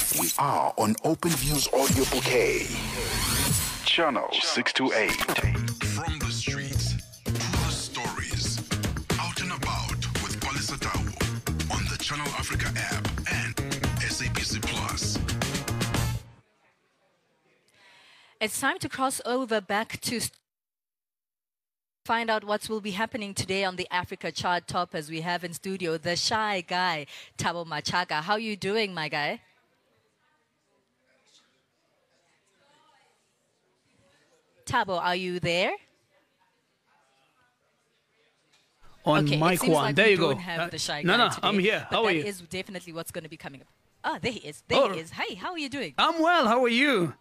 We are on Open Views Audio Bouquet. Channel 628. From the streets to the stories. Out and about with Palisa Tau on the Channel Africa app and SABC Plus. It's time to cross over back to find out what will be happening today on the Africa chart top as we have in studio the shy guy, Thabo Machaka. How are you doing, my guy? Thabo, are you there? On okay, mic it seems one. like there we you don't go. have the shy no, guy no, today, I'm here. but How are you? That is definitely what's going to be coming up. Ah, there he is. There he is. Hey, how are you doing? I'm well. How are you?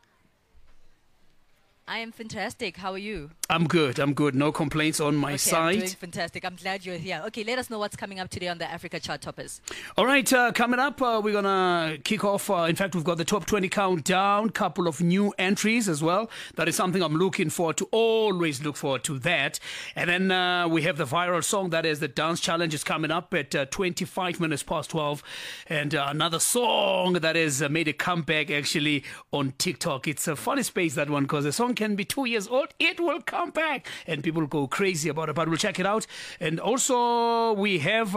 I am fantastic. How are you? I'm good. No complaints on my I'm side. doing fantastic. I'm glad you're here. Okay, let us know what's coming up today on the Africa chart toppers. All right, coming up, we're going to kick off. In fact, we've got the top 20 countdown, couple of new entries as well. That is something I'm looking forward to, always look forward to that. And then we have the viral song, that is the dance challenge is coming up at 25 minutes past 12. And another song that has made a comeback actually on TikTok. It's a funny space, that one, because the song can be 2 years old. It will come back and people go crazy about it, but we'll check it out. And also we have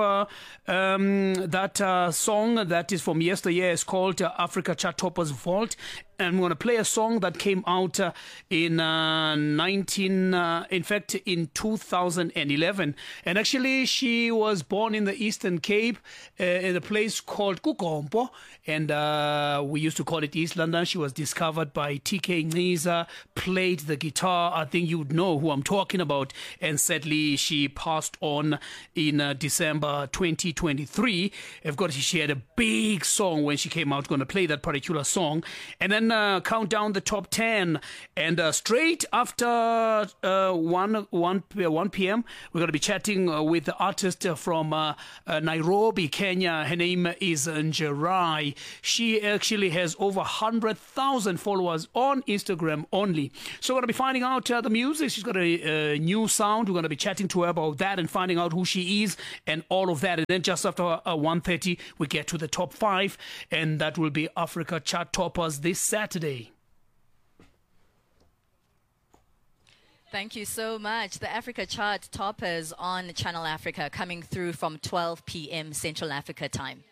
that song that is from yesteryear. It's called Africa Chart Toppers Vault. And I'm going to play a song that came out in 2011. And actually, she was born in the Eastern Cape in a place called Kukompo. And we used to call it East London. She was discovered by TK Niza, played the guitar. I think you would know who I'm talking about. And sadly, she passed on in December 2023. Of course, she had a big song when she came out. Going to play that particular song. And then count down the top 10, and straight after 1 p.m. we're going to be chatting with the artist from Nairobi, Kenya. Her name is Njerai. She actually has over 100,000 followers on Instagram only. So we're going to be finding out the music. She's got a new sound. We're going to be chatting to her about that and finding out who she is and all of that. And then just after 1:30 we get to the top 5, and that will be Africa Chart Toppers this Saturday. Thank you so much. The Africa chart toppers on Channel Africa coming through from 12 p.m. Central Africa time.